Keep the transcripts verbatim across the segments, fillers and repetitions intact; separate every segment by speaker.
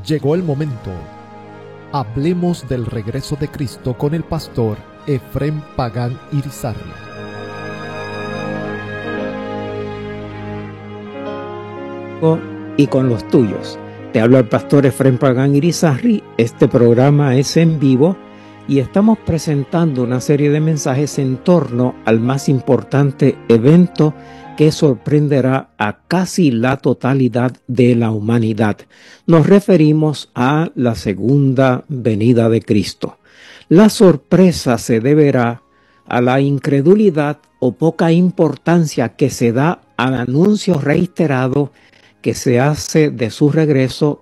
Speaker 1: Llegó el momento. Hablemos del regreso de Cristo con el pastor Efrén Pagán Irizarry.
Speaker 2: Y con los tuyos. Te habla el pastor Efrén Pagán Irizarry. Este programa es en vivo y estamos presentando una serie de mensajes en torno al más importante evento que sorprenderá a casi la totalidad de la humanidad. Nos referimos a la segunda venida de Cristo. La sorpresa se deberá a la incredulidad o poca importancia que se da al anuncio reiterado que se hace de su regreso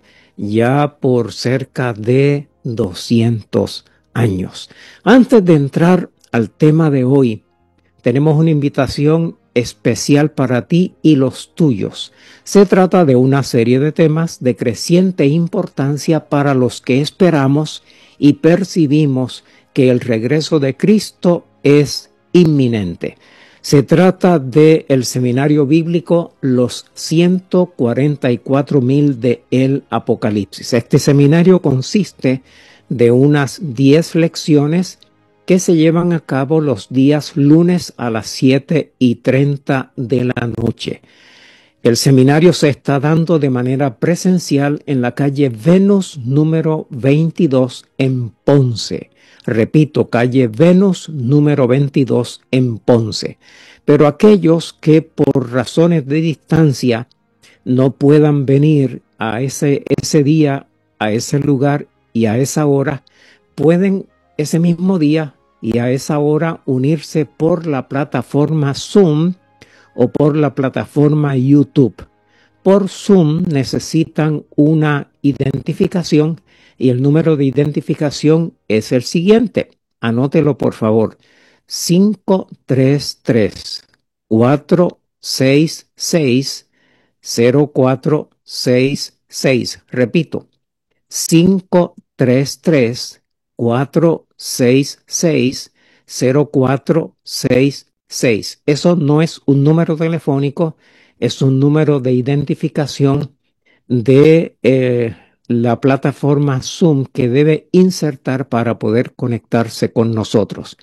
Speaker 2: ya por cerca de doscientos años. Antes de entrar al tema de hoy, tenemos una invitación especial para ti y los tuyos. Se trata de una serie de temas de creciente importancia para los que esperamos y percibimos que el regreso de Cristo es inminente. Se trata del seminario bíblico Los ciento cuarenta y cuatro mil de el Apocalipsis. Este seminario consiste de unas diez lecciones que se llevan a cabo los días lunes a las siete y treinta de la noche. El seminario se está dando de manera presencial en la calle Venus número veintidós en Ponce. Repito, calle Venus número veintidós en Ponce. Pero aquellos que por razones de distancia no puedan venir a ese, ese día, a ese lugar y a esa hora, pueden ese mismo día y a esa hora unirse por la plataforma Zoom o por la plataforma YouTube. Por Zoom necesitan una identificación y el número de identificación es el siguiente. Anótelo por favor. cinco tres tres, cuatro seis seis, cero cuatro seis seis. Repito. cinco tres tres, cuatro seis seis, cero cuatro seis seis. Eso no es un número telefónico, es un número de identificación de eh, la plataforma Zoom que debe insertar para poder conectarse con nosotros.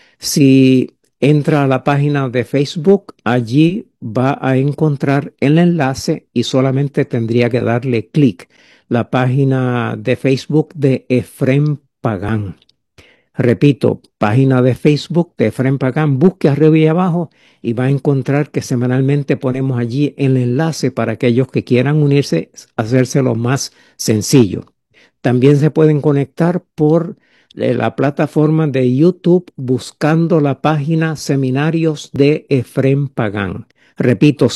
Speaker 2: Si entra a la página de Facebook, allí va a encontrar el enlace y solamente tendría que darle clic. La página de Facebook de Efrén Pagán. Repito, página de Facebook de Efrén Pagán. Busque arriba y abajo y va a encontrar que semanalmente ponemos allí el enlace para aquellos que quieran unirse, hacérselo más sencillo. También se pueden conectar por la plataforma de YouTube buscando la página Seminarios de Efrén Pagán. Repito,